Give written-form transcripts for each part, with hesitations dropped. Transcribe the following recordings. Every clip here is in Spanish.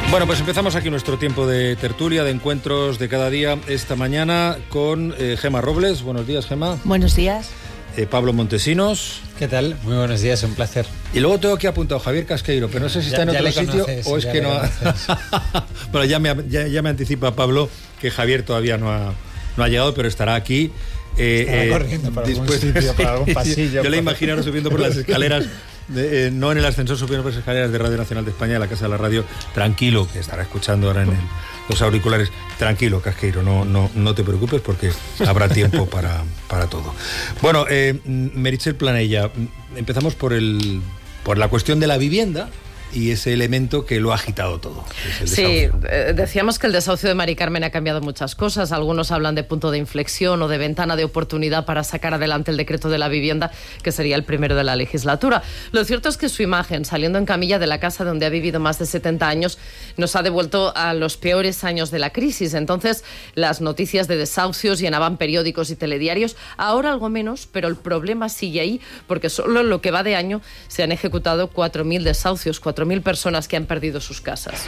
Bueno, pues empezamos aquí nuestro tiempo de tertulia, de encuentros de cada día, esta mañana con Gemma Robles. Buenos días, Gemma. Buenos días. Pablo Montesinos. ¿Qué tal? Muy buenos días, un placer. Y luego tengo aquí apuntado Javier Casqueiro, pero no sé si está en otro sitio o es que no ha... Bueno, ya me anticipa Pablo que Javier todavía no ha llegado, pero estará aquí. Estará corriendo por algún sitio, por algún pasillo. Yo le imagino ahora subiendo por las escaleras, no en el ascensor, subiendo por las escaleras de Radio Nacional de España, de la Casa de la Radio, tranquilo, que estará escuchando ahora en los auriculares. Tranquilo, Casqueiro, no te preocupes porque habrá tiempo para todo. Bueno, Meritxell Planella, empezamos por la cuestión de la vivienda y ese elemento que lo ha agitado todo. Sí, decíamos que el desahucio de Mari Carmen ha cambiado muchas cosas. Algunos hablan de punto de inflexión o de ventana de oportunidad para sacar adelante el decreto de la vivienda, que sería el primero de la legislatura. Lo cierto es que su imagen, saliendo en camilla de la casa donde ha vivido más de 70 años, nos ha devuelto a los peores años de la crisis. Entonces, las noticias de desahucios llenaban periódicos y telediarios. Ahora algo menos, pero el problema sigue ahí, porque solo en lo que va de año se han ejecutado 4.000 desahucios, 4.000 personas que han perdido sus casas.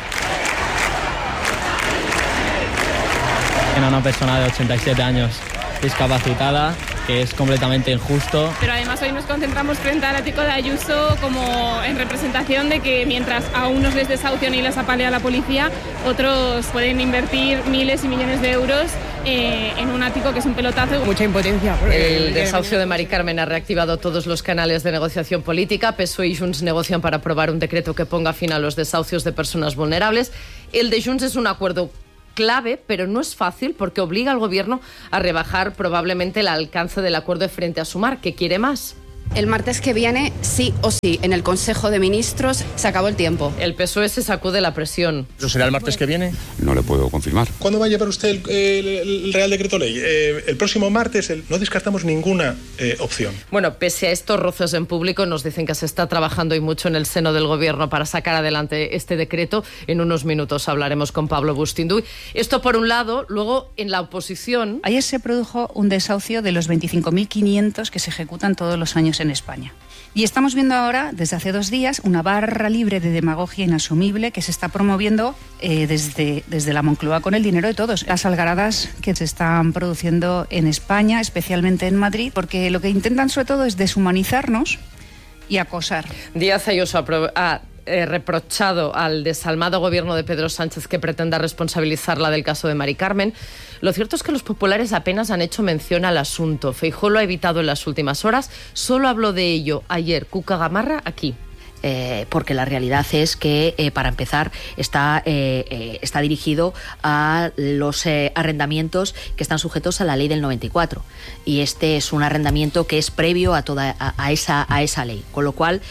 Era una persona de 87 años discapacitada, que es completamente injusto. Pero además hoy nos concentramos frente al ático de Ayuso como en representación de que mientras a unos les desahucian y les apalea la policía, otros pueden invertir miles y millones de euros en un ático que es un pelotazo. Mucha impotencia. El desahucio de Mari Carmen ha reactivado todos los canales de negociación política. PSOE y Junts negocian para aprobar un decreto que ponga fin a los desahucios de personas vulnerables. El de Junts es un acuerdo clave, pero no es fácil porque obliga al gobierno a rebajar probablemente el alcance del acuerdo frente a Sumar, que quiere más. El martes que viene, sí o sí, en el Consejo de Ministros se acabó el tiempo. El PSOE se sacude la presión. ¿Eso será el martes que viene? No le puedo confirmar. ¿Cuándo va a llevar usted el Real Decreto Ley? El próximo martes. No descartamos ninguna opción. Bueno, pese a estos roces en público, nos dicen que se está trabajando y mucho en el seno del gobierno para sacar adelante este decreto. En unos minutos hablaremos con Pablo Bustinduy. Esto por un lado. Luego, en la oposición... Ayer se produjo un desahucio de los 25.500 que se ejecutan todos los años en España. Y estamos viendo ahora, desde hace 2 días, una barra libre de demagogia inasumible que se está promoviendo desde la Moncloa con el dinero de todos. Las algaradas que se están produciendo en España, especialmente en Madrid, porque lo que intentan sobre todo es deshumanizarnos y acosar. Díaz Ayuso ha reprochado al desalmado gobierno de Pedro Sánchez que pretenda responsabilizarla del caso de Mari Carmen. Lo cierto es que los populares apenas han hecho mención al asunto. Feijóo lo ha evitado en las últimas horas. Solo habló de ello ayer Cuca Gamarra aquí. Porque la realidad es que, para empezar, está dirigido a los arrendamientos que están sujetos a la ley del 94. Y este es un arrendamiento que es previo a esa ley. Con lo cual,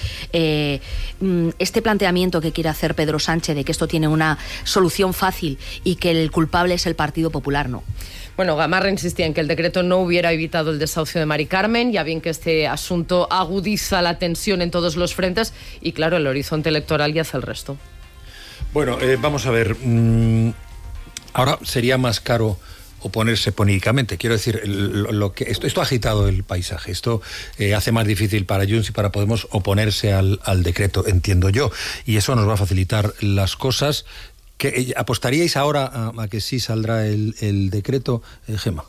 este planteamiento que quiere hacer Pedro Sánchez de que esto tiene una solución fácil y que el culpable es el Partido Popular, no. Bueno, Gamarra insistía en que el decreto no hubiera evitado el desahucio de Mari Carmen, ya bien que este asunto agudiza la tensión en todos los frentes y, claro, el horizonte electoral y hace el resto. Bueno, vamos a ver. Ahora sería más caro oponerse políticamente. Quiero decir, esto ha agitado el paisaje. Esto hace más difícil para Junts y para Podemos oponerse al decreto, entiendo yo. Y eso nos va a facilitar las cosas. ¿Apostaríais ahora a que sí saldrá el decreto, Gemma?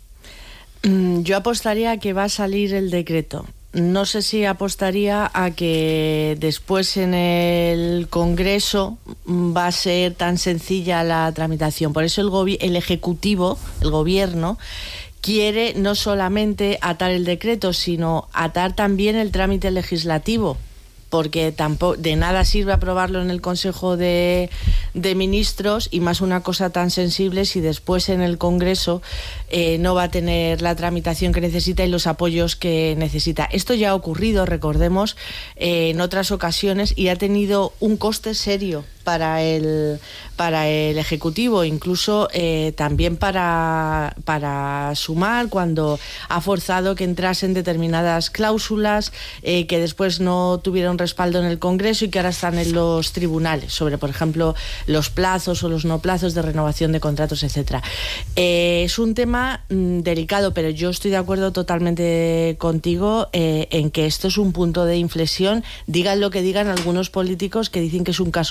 Yo apostaría a que va a salir el decreto. No sé si apostaría a que después en el Congreso va a ser tan sencilla la tramitación. Por eso el Ejecutivo, el Gobierno, quiere no solamente atar el decreto, sino atar también el trámite legislativo. Porque tampoco de nada sirve aprobarlo en el Consejo de Ministros y más una cosa tan sensible si después en el Congreso no va a tener la tramitación que necesita y los apoyos que necesita. Esto ya ha ocurrido, recordemos, en otras ocasiones y ha tenido un coste serio para el Ejecutivo, incluso también para Sumar, cuando ha forzado que entrasen determinadas cláusulas que después no tuvieron respaldo en el Congreso y que ahora están en los tribunales, sobre, por ejemplo, los plazos o los no plazos de renovación de contratos, etcétera. Es un tema delicado, pero yo estoy de acuerdo totalmente contigo en que esto es un punto de inflexión. Digan lo que digan algunos políticos que dicen que es un caso más.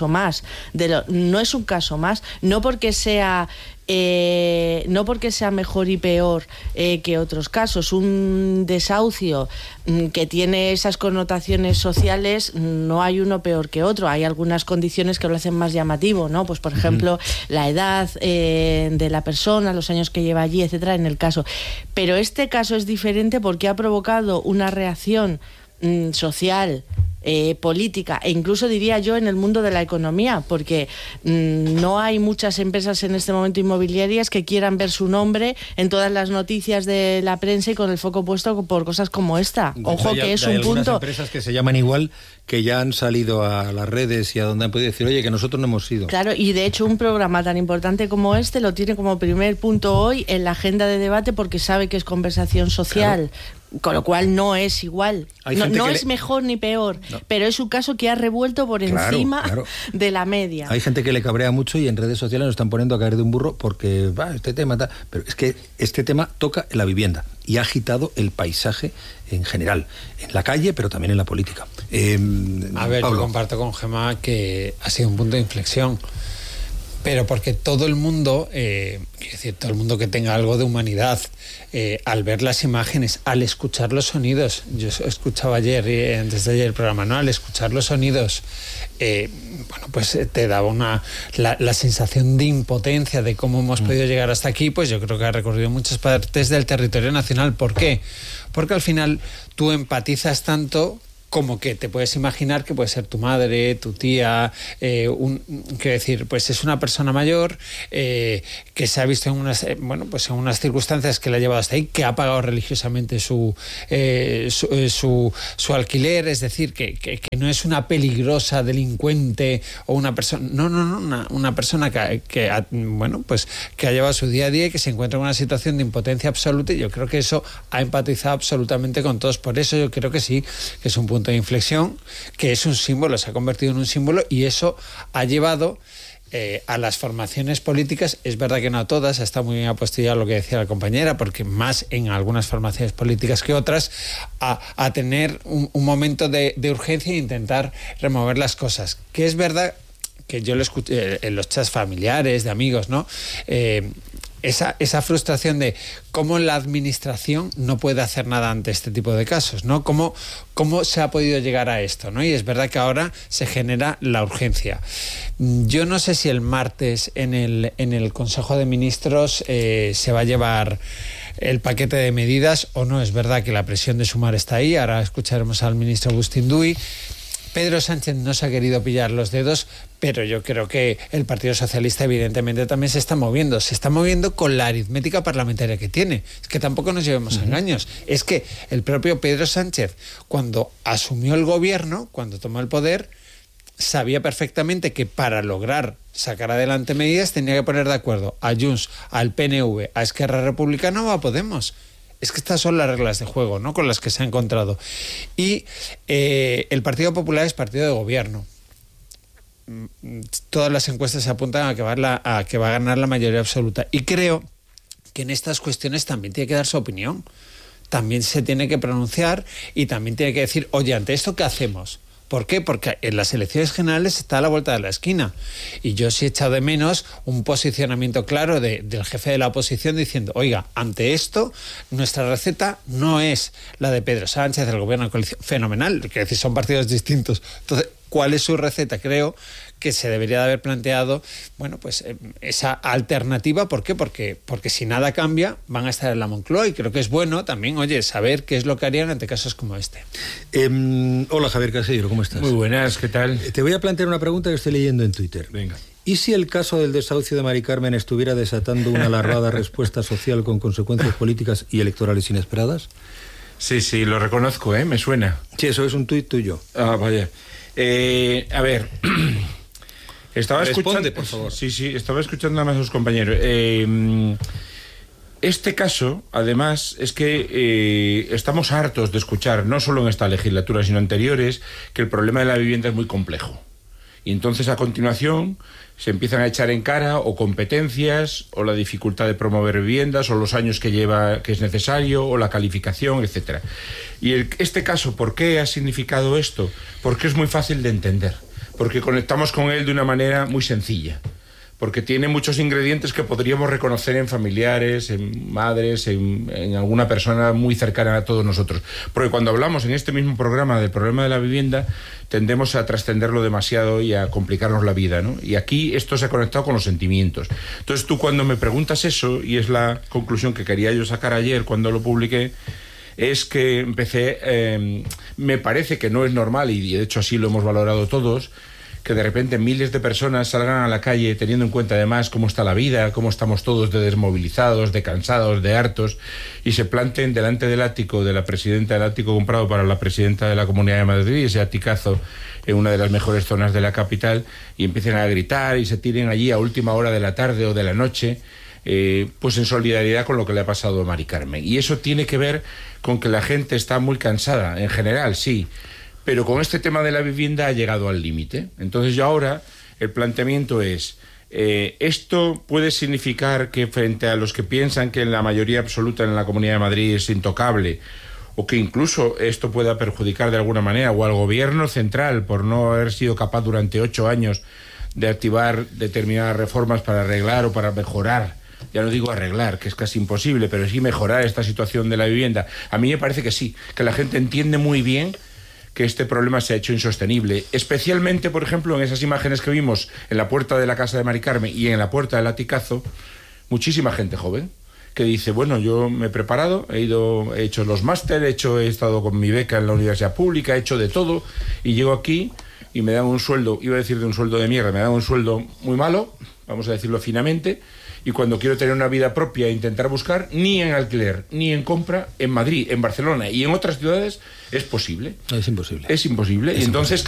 no es un caso más, no porque sea mejor y peor que otros casos. Un desahucio que tiene esas connotaciones sociales, no hay uno peor que otro. Hay algunas condiciones que lo hacen más llamativo, ¿no? Pues por ejemplo, la edad de la persona, los años que lleva allí, etcétera, en el caso. Pero este caso es diferente porque ha provocado una reacción social, política e incluso diría yo en el mundo de la economía, porque no hay muchas empresas en este momento inmobiliarias que quieran ver su nombre en todas las noticias de la prensa y con el foco puesto por cosas como esta. Ojo, que es un punto. Hay empresas que se llaman igual, que ya han salido a las redes y a donde han podido decir, oye, que nosotros no hemos sido. Claro, y de hecho un programa tan importante como este lo tiene como primer punto hoy en la agenda de debate porque sabe que es conversación social. Claro. Con lo cual no es igual, no es mejor ni peor, pero es un caso que ha revuelto por encima de la media. Hay gente que le cabrea mucho y en redes sociales nos están poniendo a caer de un burro porque este tema tal, pero es que este tema toca la vivienda y ha agitado el paisaje en general, en la calle, pero también en la política. A ver, Pablo. Yo comparto con Gemma que ha sido un punto de inflexión. Pero porque todo el mundo, quiero decir, todo el mundo que tenga algo de humanidad, al ver las imágenes, al escuchar los sonidos, yo escuchaba ayer, antes de ayer el programa, ¿no? Al escuchar los sonidos, bueno, pues te daba la sensación de impotencia de cómo hemos podido llegar hasta aquí. Pues yo creo que ha recorrido muchas partes del territorio nacional. ¿Por qué? Porque al final tú empatizas tanto como que te puedes imaginar que puede ser tu madre, tu tía, quiero decir, pues es una persona mayor que se ha visto en unas, pues en unas circunstancias que la ha llevado hasta ahí, que ha pagado religiosamente su alquiler, es decir, que no es una peligrosa delincuente o una persona, una persona que ha llevado su día a día y que se encuentra en una situación de impotencia absoluta, y yo creo que eso ha empatizado absolutamente con todos. Por eso yo creo que sí, que es un punto de inflexión, que es un símbolo, se ha convertido en un símbolo, y eso ha llevado a las formaciones políticas, es verdad que no a todas, está muy bien apostillado lo que decía la compañera, porque más en algunas formaciones políticas que otras, a tener un momento de urgencia e intentar remover las cosas, que es verdad que yo lo escuché en los chats familiares, de amigos, ¿no? Esa frustración de cómo la administración no puede hacer nada ante este tipo de casos, ¿no? Cómo se ha podido llegar a esto, ¿no? Y es verdad que ahora se genera la urgencia. Yo no sé si el martes en el Consejo de Ministros se va a llevar el paquete de medidas o no. Es verdad que la presión de Sumar está ahí. Ahora escucharemos al ministro Agustín Duy. Pedro Sánchez no se ha querido pillar los dedos, pero yo creo que el Partido Socialista evidentemente también se está moviendo con la aritmética parlamentaria que tiene. Es que tampoco nos llevemos a engaños. Es que el propio Pedro Sánchez, cuando asumió el gobierno, cuando tomó el poder, sabía perfectamente que para lograr sacar adelante medidas tenía que poner de acuerdo a Junts, al PNV, a Esquerra Republicana o a Podemos. Es que estas son las reglas de juego, ¿no?, con las que se ha encontrado. Y el Partido Popular es partido de gobierno. Todas las encuestas se apuntan a que va a ganar la mayoría absoluta. Y creo que en estas cuestiones también tiene que dar su opinión. También se tiene que pronunciar y también tiene que decir, oye, ante esto, ¿qué hacemos? ¿Por qué? Porque en las elecciones generales está a la vuelta de la esquina. Y yo sí he echado de menos un posicionamiento claro del jefe de la oposición diciendo, oiga, ante esto, nuestra receta no es la de Pedro Sánchez, del gobierno de coalición. Fenomenal, que decir, son partidos distintos. Entonces, ¿cuál es su receta? Creo que se debería de haber planteado, pues esa alternativa. ¿Por qué? Porque si nada cambia, van a estar en la Moncloa, y creo que es bueno también, saber qué es lo que harían ante casos como este. Hola, Javier Casillero, ¿cómo estás? Muy buenas, ¿qué tal? Te voy a plantear una pregunta que estoy leyendo en Twitter. Venga. ¿Y si el caso del desahucio de Mari Carmen estuviera desatando una alarmada respuesta social con consecuencias políticas y electorales inesperadas? Sí, lo reconozco, me suena. Sí, eso es un tuit tuyo. Ah, vaya. A ver... Responde, por favor. Sí, estaba escuchando a más a sus compañeros. Este caso, además, es que estamos hartos de escuchar, no solo en esta legislatura, sino anteriores, que el problema de la vivienda es muy complejo. Y entonces, a continuación, se empiezan a echar en cara o competencias, o la dificultad de promover viviendas, o los años que es necesario, o la calificación, etcétera. Y este caso, ¿por qué ha significado esto? Porque es muy fácil de entender. porque conectamos con él de una manera muy sencilla, porque tiene muchos ingredientes que podríamos reconocer en familiares, en madres, en alguna persona muy cercana a todos nosotros. Porque cuando hablamos en este mismo programa del problema de la vivienda, tendemos a trascenderlo demasiado y a complicarnos la vida, ¿no? Y aquí esto se ha conectado con los sentimientos. Entonces tú, cuando me preguntas eso, y es la conclusión que quería yo sacar ayer cuando lo publiqué, es que empecé, me parece que no es normal, y de hecho así lo hemos valorado todos, que de repente miles de personas salgan a la calle teniendo en cuenta además cómo está la vida, cómo estamos todos de desmovilizados, de cansados, de hartos, y se planten delante del ático de la presidenta, del ático comprado para la presidenta de la Comunidad de Madrid, ese aticazo en una de las mejores zonas de la capital, y empiecen a gritar y se tiren allí a última hora de la tarde o de la noche, pues en solidaridad con lo que le ha pasado a Mari Carmen. Y eso tiene que ver con que la gente está muy cansada, en general, sí, pero con este tema de la vivienda ha llegado al límite. Entonces yo ahora, el planteamiento es, ¿esto puede significar que frente a los que piensan que la mayoría absoluta en la Comunidad de Madrid es intocable, o que incluso esto pueda perjudicar de alguna manera, o al gobierno central por no haber sido capaz durante 8 años de activar determinadas reformas para arreglar o para mejorar, ya no digo arreglar, que es casi imposible, pero sí mejorar esta situación de la vivienda? A mí me parece que sí, que la gente entiende muy bien que este problema se ha hecho insostenible, especialmente, por ejemplo, en esas imágenes que vimos en la puerta de la casa de Mari Carmen y en la puerta del Aticazo, muchísima gente joven que dice, bueno, yo me he preparado, he hecho los máster, he estado con mi beca en la universidad pública, he hecho de todo, y llego aquí y me dan un sueldo, iba a decir de un sueldo de mierda, me dan un sueldo muy malo, vamos a decirlo finamente, y cuando quiero tener una vida propia e intentar buscar, ni en alquiler, ni en compra, en Madrid, en Barcelona y en otras ciudades, es posible. Es imposible. Es imposible. Y entonces,